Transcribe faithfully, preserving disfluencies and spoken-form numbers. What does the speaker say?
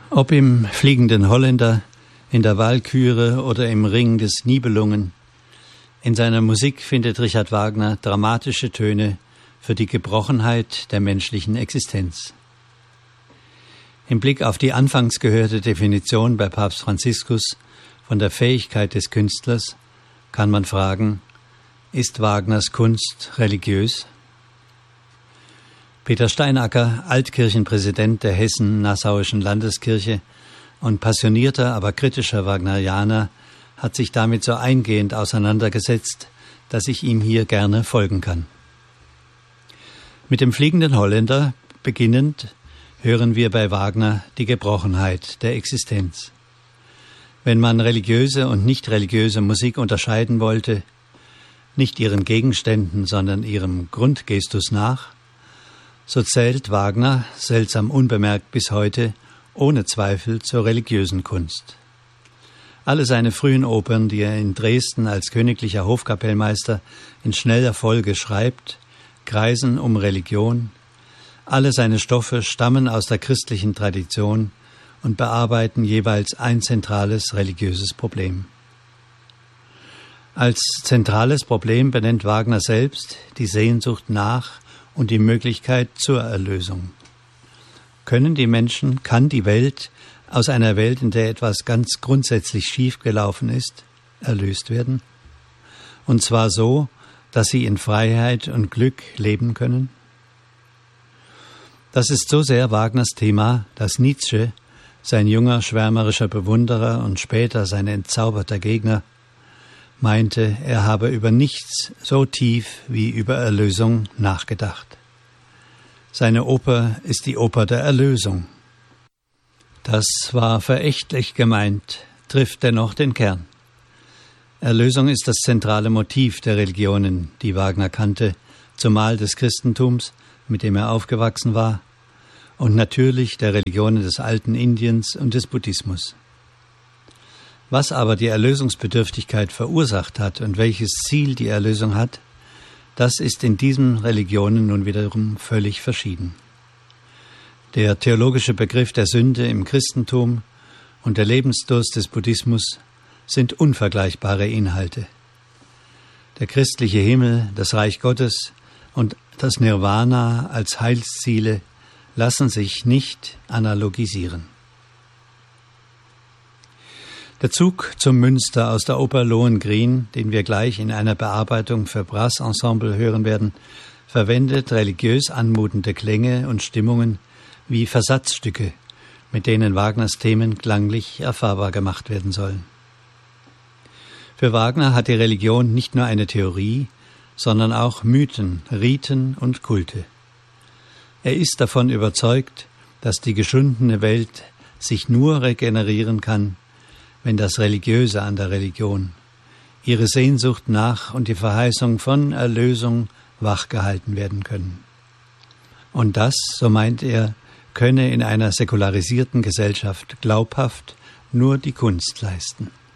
Ob im Fliegenden Holländer, in der Walküre oder im Ring des Nibelungen, in seiner Musik findet Richard Wagner dramatische Töne für die Gebrochenheit der menschlichen Existenz. Im Blick auf die anfangs gehörte Definition bei Papst Franziskus von der Fähigkeit des Künstlers kann man fragen, ist Wagners Kunst religiös? Peter Steinacker, Altkirchenpräsident der Hessen-Nassauischen Landeskirche und passionierter, aber kritischer Wagnerianer, hat sich damit so eingehend auseinandergesetzt, dass ich ihm hier gerne folgen kann. Mit dem Fliegenden Holländer beginnend hören wir bei Wagner die Gebrochenheit der Existenz. Wenn man religiöse und nicht religiöse Musik unterscheiden wollte, nicht ihren Gegenständen, sondern ihrem Grundgestus nach, so zählt Wagner, seltsam unbemerkt bis heute, ohne Zweifel zur religiösen Kunst. Alle seine frühen Opern, die er in Dresden als königlicher Hofkapellmeister in schneller Folge schreibt, kreisen um Religion. Alle seine Stoffe stammen aus der christlichen Tradition und bearbeiten jeweils ein zentrales religiöses Problem. Als zentrales Problem benennt Wagner selbst die Sehnsucht nach und die Möglichkeit zur Erlösung. Können die Menschen, kann die Welt aus einer Welt, in der etwas ganz grundsätzlich schiefgelaufen ist, erlöst werden? Und zwar so, dass sie in Freiheit und Glück leben können? Das ist so sehr Wagners Thema, dass Nietzsche, sein junger, schwärmerischer Bewunderer und später sein entzauberter Gegner, meinte, er habe über nichts so tief wie über Erlösung nachgedacht. Seine Oper ist die Oper der Erlösung. Das war verächtlich gemeint, trifft dennoch den Kern. Erlösung ist das zentrale Motiv der Religionen, die Wagner kannte, zumal des Christentums, mit dem er aufgewachsen war, und natürlich der Religionen des alten Indiens und des Buddhismus. Was aber die Erlösungsbedürftigkeit verursacht hat und welches Ziel die Erlösung hat, das ist in diesen Religionen nun wiederum völlig verschieden. Der theologische Begriff der Sünde im Christentum und der Lebensdurst des Buddhismus sind unvergleichbare Inhalte. Der christliche Himmel, das Reich Gottes und das Nirvana als Heilsziele lassen sich nicht analogisieren. Der Zug zum Münster aus der Oper Lohengrin, den wir gleich in einer Bearbeitung für Brassensemble hören werden, verwendet religiös anmutende Klänge und Stimmungen wie Versatzstücke, mit denen Wagners Themen klanglich erfahrbar gemacht werden sollen. Für Wagner hat die Religion nicht nur eine Theorie, sondern auch Mythen, Riten und Kulte. Er ist davon überzeugt, dass die geschundene Welt sich nur regenerieren kann, wenn das Religiöse an der Religion, ihre Sehnsucht nach und die Verheißung von Erlösung wachgehalten werden können. Und das, so meint er, könne in einer säkularisierten Gesellschaft glaubhaft nur die Kunst leisten.